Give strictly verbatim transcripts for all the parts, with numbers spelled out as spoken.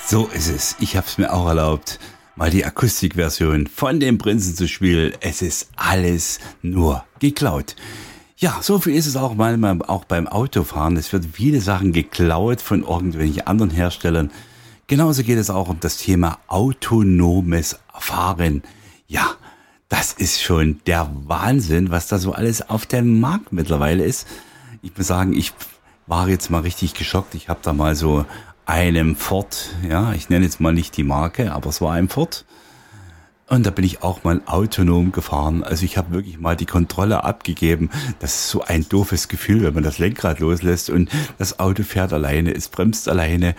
So ist es. Ich habe es mir auch erlaubt, mal die Akustikversion von dem Prinzen zu spielen. Es ist alles nur geklaut. Ja, so viel ist es auch manchmal auch beim Autofahren. Es wird viele Sachen geklaut von irgendwelchen anderen Herstellern. Genauso geht es auch um das Thema autonomes Fahren. Ja, das ist schon der Wahnsinn, was da so alles auf dem Markt mittlerweile ist. Ich muss sagen, ich war jetzt mal richtig geschockt. Ich habe da mal so einem Ford, ja, ich nenne jetzt mal nicht die Marke, aber es war ein Ford. Und da bin ich auch mal autonom gefahren. Also ich habe wirklich mal die Kontrolle abgegeben. Das ist so ein doofes Gefühl, wenn man das Lenkrad loslässt und das Auto fährt alleine, es bremst alleine,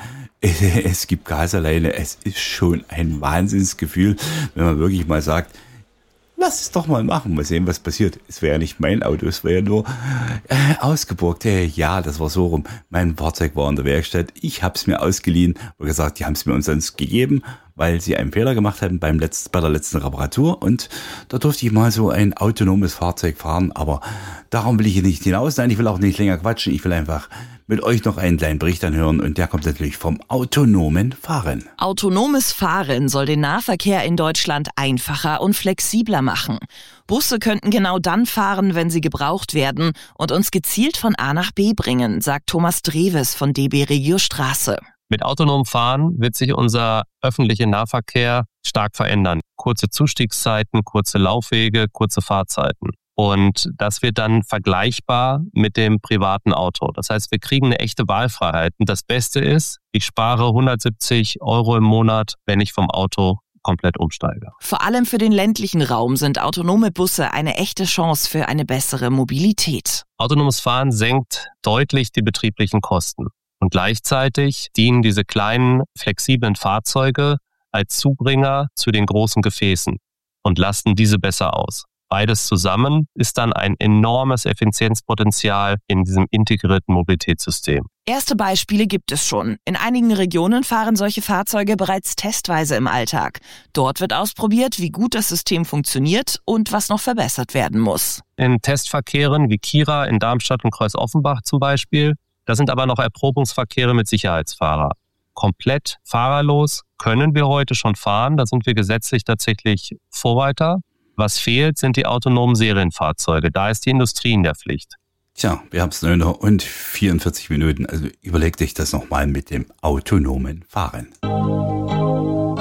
es gibt Gas alleine. Es ist schon ein Wahnsinnsgefühl, wenn man wirklich mal sagt, lass es doch mal machen, mal sehen, was passiert. Es wäre ja nicht mein Auto, es wäre ja nur äh, ausgeborgt. Äh, ja, das war so rum. Mein Fahrzeug war in der Werkstatt. Ich habe es mir ausgeliehen und gesagt, die haben es mir umsonst gegeben, weil sie einen Fehler gemacht hatten beim letzten, bei der letzten Reparatur. Und da durfte ich mal so ein autonomes Fahrzeug fahren. Aber darum will ich hier nicht hinaus. Nein, ich will auch nicht länger quatschen. Ich will einfach mit euch noch einen kleinen Bericht anhören. Und der kommt natürlich vom autonomen Fahren. Autonomes Fahren soll den Nahverkehr in Deutschland einfacher und flexibler machen. Busse könnten genau dann fahren, wenn sie gebraucht werden und uns gezielt von A nach B bringen, sagt Thomas Dreves von D B Regio Straße. Mit autonomem Fahren wird sich unser öffentlicher Nahverkehr stark verändern. Kurze Zustiegszeiten, kurze Laufwege, kurze Fahrzeiten. Und das wird dann vergleichbar mit dem privaten Auto. Das heißt, wir kriegen eine echte Wahlfreiheit. Und das Beste ist, ich spare hundertsiebzig Euro im Monat, wenn ich vom Auto komplett umsteige. Vor allem für den ländlichen Raum sind autonome Busse eine echte Chance für eine bessere Mobilität. Autonomes Fahren senkt deutlich die betrieblichen Kosten. Und gleichzeitig dienen diese kleinen, flexiblen Fahrzeuge als Zubringer zu den großen Gefäßen und lasten diese besser aus. Beides zusammen ist dann ein enormes Effizienzpotenzial in diesem integrierten Mobilitätssystem. Erste Beispiele gibt es schon. In einigen Regionen fahren solche Fahrzeuge bereits testweise im Alltag. Dort wird ausprobiert, wie gut das System funktioniert und was noch verbessert werden muss. In Testverkehren wie Kira in Darmstadt und Kreuz-Offenbach zum Beispiel, da sind aber noch Erprobungsverkehre mit Sicherheitsfahrer. Komplett fahrerlos können wir heute schon fahren, da sind wir gesetzlich tatsächlich Vorreiter. Was fehlt, sind die autonomen Serienfahrzeuge. Da ist die Industrie in der Pflicht. Tja, wir haben es neun und vierundvierzig Minuten. Also überlegt euch das nochmal mit dem autonomen Fahren.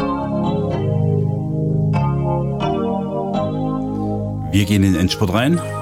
Wir gehen in den Endspurt rein.